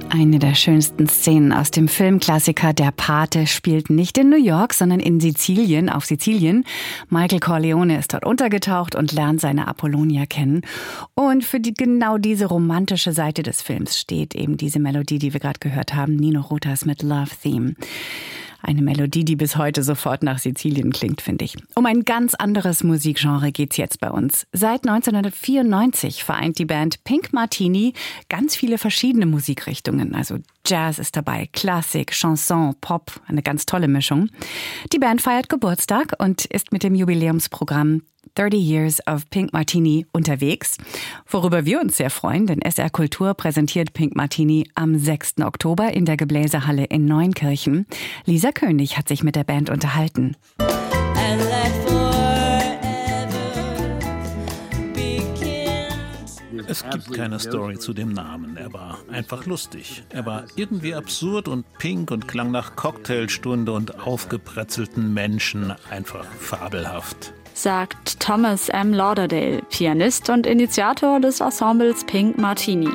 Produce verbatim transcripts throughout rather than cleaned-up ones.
Eine der schönsten Szenen aus dem Filmklassiker Der Pate spielt nicht in New York, sondern in Sizilien, auf Sizilien. Michael Corleone ist dort untergetaucht und lernt seine Apollonia kennen. Und für die, genau diese romantische Seite des Films steht eben diese Melodie, die wir gerade gehört haben, Nino Rotas mit Love Theme. Eine Melodie, die bis heute sofort nach Sizilien klingt, finde ich. Um ein ganz anderes Musikgenre geht's jetzt bei uns. Seit neunzehnhundertvierundneunzig vereint die Band Pink Martini ganz viele verschiedene Musikrichtungen. Also Jazz ist dabei, Klassik, Chanson, Pop, eine ganz tolle Mischung. Die Band feiert Geburtstag und ist mit dem Jubiläumsprogramm thirty Years of Pink Martini unterwegs, worüber wir uns sehr freuen, denn S R Kultur präsentiert Pink Martini am sechsten Oktober in der Gebläsehalle in Neunkirchen. Lisa König hat sich mit der Band unterhalten. Es gibt keine Story zu dem Namen. Er war einfach lustig. Er war irgendwie absurd und pink und klang nach Cocktailstunde und aufgepretzelten Menschen. Einfach fabelhaft, sagt Thomas M. Lauderdale, Pianist und Initiator des Ensembles Pink Martini.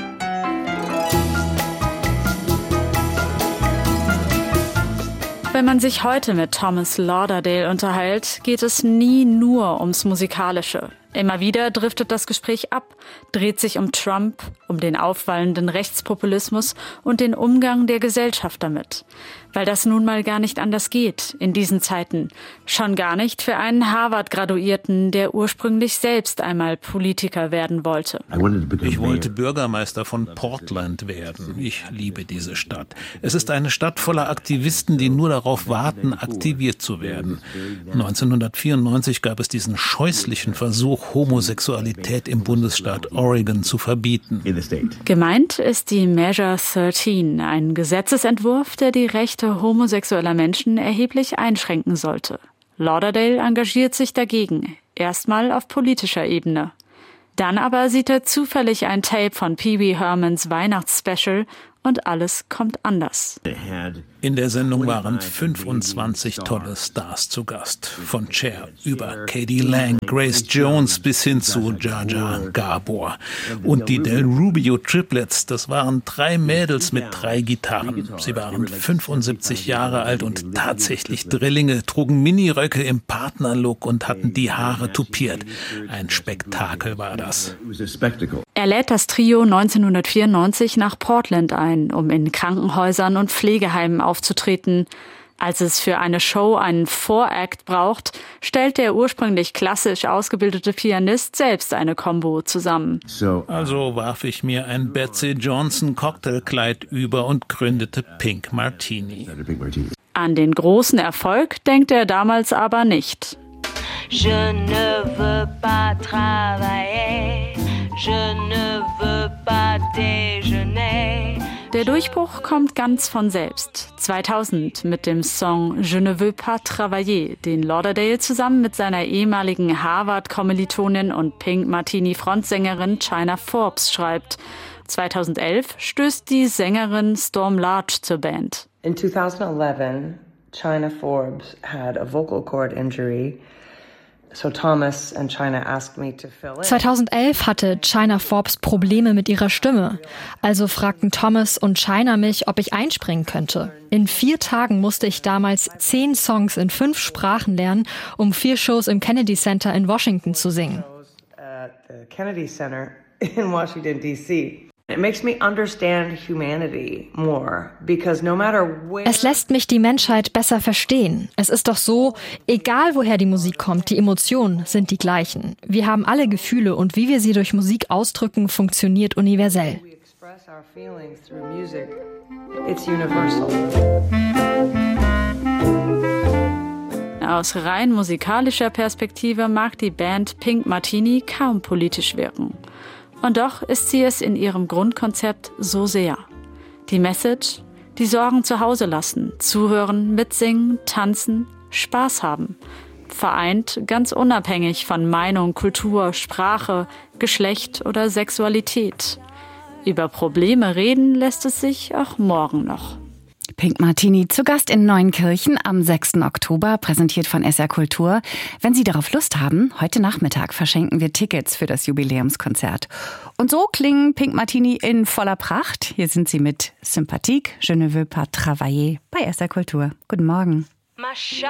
Wenn man sich heute mit Thomas Lauderdale unterhält, geht es nie nur ums Musikalische. Immer wieder driftet das Gespräch ab, dreht sich um Trump, um den aufwallenden Rechtspopulismus und den Umgang der Gesellschaft damit. Weil das nun mal gar nicht anders geht in diesen Zeiten. Schon gar nicht für einen Harvard-Graduierten, der ursprünglich selbst einmal Politiker werden wollte. Ich wollte Bürgermeister von Portland werden. Ich liebe diese Stadt. Es ist eine Stadt voller Aktivisten, die nur darauf warten, aktiviert zu werden. neunzehnhundertvierundneunzig gab es diesen scheußlichen Versuch, Homosexualität im Bundesstaat Oregon zu verbieten. Gemeint ist die Measure dreizehn, ein Gesetzesentwurf, der die Rechte homosexueller Menschen erheblich einschränken sollte. Lauderdale engagiert sich dagegen, erstmal auf politischer Ebene. Dann aber sieht er zufällig ein Tape von Pee Wee Hermans Weihnachtsspecial und alles kommt anders. In der Sendung waren fünfundzwanzig tolle Stars zu Gast. Von Cher über Katie Lang, Grace Jones bis hin zu Jar Jar Gabor. Und die Del Rubio Triplets, das waren drei Mädels mit drei Gitarren. Sie waren fünfundsiebzig Jahre alt und tatsächlich Drillinge, trugen Miniröcke im Partnerlook und hatten die Haare tupiert. Ein Spektakel war das. Er lädt das Trio neunzehnhundertvierundneunzig nach Portland ein, um in Krankenhäusern und Pflegeheimen aufzutreten. Als es für eine Show einen Vorakt braucht, stellt der ursprünglich klassisch ausgebildete Pianist selbst eine Combo zusammen. Also warf ich mir ein Betsy Johnson Cocktailkleid über und gründete Pink Martini. An den großen Erfolg denkt er damals aber nicht. Je ne veux pas travailler, je ne veux pas déjeuner. Der Durchbruch kommt ganz von selbst. zweitausend mit dem Song Je ne veux pas travailler, den Lauderdale zusammen mit seiner ehemaligen Harvard-Kommilitonin und Pink Martini-Frontsängerin China Forbes schreibt. zweitausendelf stößt die Sängerin Storm Large zur Band. In twenty eleven, China Forbes had a vocal cord injury. So Thomas and China asked me to fill in. zweitausendelf hatte China Forbes Probleme mit ihrer Stimme. Also fragten Thomas und China mich, ob ich einspringen könnte. In vier Tagen musste ich damals zehn Songs in fünf Sprachen lernen, um vier Shows im Kennedy Center in Washington zu singen. At the Kennedy Center in Washington, D C It makes me understand humanity more, because no matter where... Es lässt mich die Menschheit besser verstehen. Es ist doch so, egal woher die Musik kommt, die Emotionen sind die gleichen. Wir haben alle Gefühle und wie wir sie durch Musik ausdrücken, funktioniert universell. We express our feelings through music. It's universal. Aus rein musikalischer Perspektive mag die Band Pink Martini kaum politisch wirken. Und doch ist sie es in ihrem Grundkonzept so sehr. Die Message: die Sorgen zu Hause lassen, zuhören, mitsingen, tanzen, Spaß haben. Vereint ganz unabhängig von Meinung, Kultur, Sprache, Geschlecht oder Sexualität. Über Probleme reden lässt es sich auch morgen noch. Pink Martini zu Gast in Neunkirchen am sechsten Oktober, präsentiert von S R Kultur. Wenn Sie darauf Lust haben, heute Nachmittag verschenken wir Tickets für das Jubiläumskonzert. Und so klingen Pink Martini in voller Pracht. Hier sind sie mit Sympathique, Je ne veux pas travailler bei S R Kultur. Guten Morgen.